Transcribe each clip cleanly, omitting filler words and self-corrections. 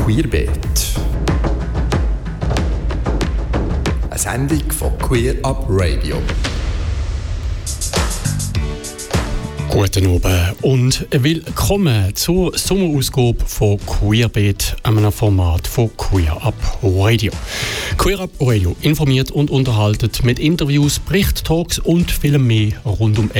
Queerbeat. Eine Sendung von Queer Up Radio. Guten Abend und willkommen zur Sommerausgabe von Queerbeat, einem Format von Queer Up Radio. Queer Up Radio informiert und unterhaltet mit Interviews, Bericht-Talks und viel mehr rund um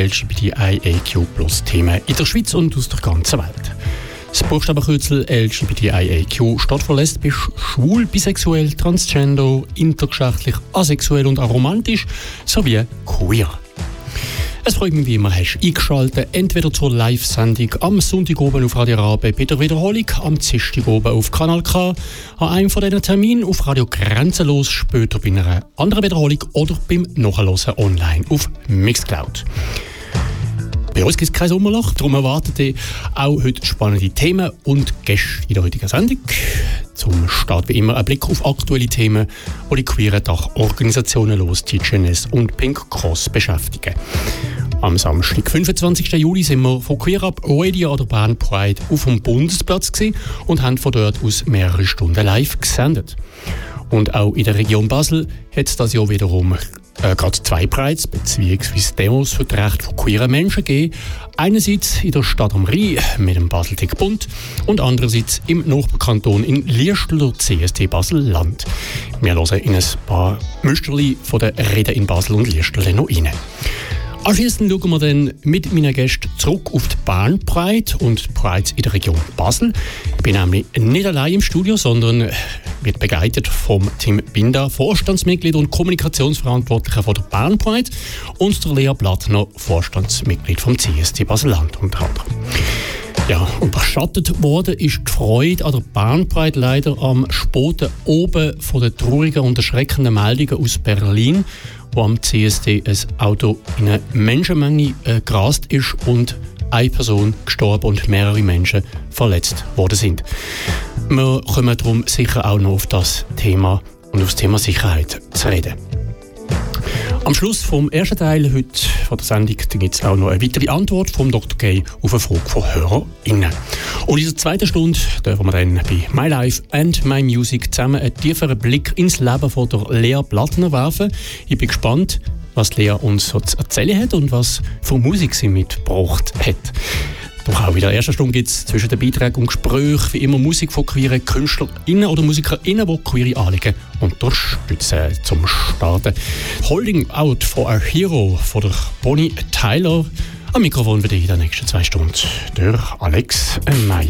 LGBTIAQ+ Themen in der Schweiz und aus der ganzen Welt. Das Buchstabenkürzel LGBTIAQ steht für lesbisch, schwul, bisexuell, transgender, intergeschlechtlich, asexuell und aromantisch sowie queer. Es freut mich, wie immer, hast du eingeschaltet, entweder zur Live-Sendung am Sonntag oben auf Radio Rabe bei der Wiederholung, am Dienstag oben auf Kanal K, an einem von diesen Terminen auf Radio Grenzenlos, später bei einer anderen Wiederholung oder beim Nachhören online auf Mixcloud. Bei uns gibt es kein Sommerloch, darum erwartet ihr auch heute spannende Themen und Gäste in der heutigen Sendung. Zum Start wie immer ein Blick auf aktuelle Themen, die die queeren Dachorganisationen los, TGNS und Pink Cross beschäftigen. Am Samstag, 25. Juli, sind wir von Queer Up Radio an der Bern Pride auf dem Bundesplatz und haben von dort aus mehrere Stunden live gesendet. Und auch in der Region Basel hat es das Jahr wiederum gerade zwei Prides bzw. Demos für das Recht von queeren Menschen gegeben. Einerseits in der Stadt am Rhein mit dem Basel-Tech-Bund und andererseits im Nachbarkanton in Liestal der CSD Basel-Land. Wir hören in ein paar Müsterli von den Reden in Basel und Liestal noch rein. Anschliessend schauen wir dann mit meinen Gästen zurück auf die Bern Pride und Pride in der Region Basel. Ich bin nämlich nicht allein im Studio, sondern wird begleitet vom Tim Binder, Vorstandsmitglied und Kommunikationsverantwortlicher von der Bern Pride, und der Lea Blattner, Vorstandsmitglied vom CSD Basel-Land unter anderem. Ja, unterschattet worden ist die Freude an der Bern Pride leider am späten Oben von den traurigen und erschreckenden Meldungen aus Berlin, wo am CSD ein Auto in eine Menschenmenge gerast ist und eine Person gestorben und mehrere Menschen verletzt worden sind. Wir kommen darum sicher auch noch auf das Thema und auf das Thema Sicherheit zu reden. Am Schluss vom ersten Teil heute von der Sendung gibt es auch noch eine weitere Antwort vom Dr. Gay auf eine Frage von HörerInnen. Und in der zweiten Stunde dürfen wir dann bei My Life and My Music zusammen einen tieferen Blick ins Leben von der Lea Blattner werfen. Ich bin gespannt, was Lea uns so zu erzählen hat und was für Musik sie mitgebracht hat. Doch auch in der ersten Stunde gibt es zwischen den Beiträgen und Gesprächen wie immer Musik von queeren KünstlerInnen oder MusikerInnen, die queere Anliegen unterstützen. Zum Starten Holding Out for a Hero von der Bonnie Tyler. Am Mikrofon für dich in den nächsten 2 Stunden der Alex Meyer.